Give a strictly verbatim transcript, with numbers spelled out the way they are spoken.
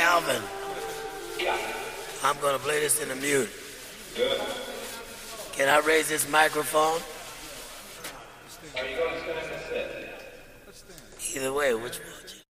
Alvin, Yeah. I'm gonna play this in the mute. Good. Can I raise this microphone? Are you going to stand and sit? Either way, which one?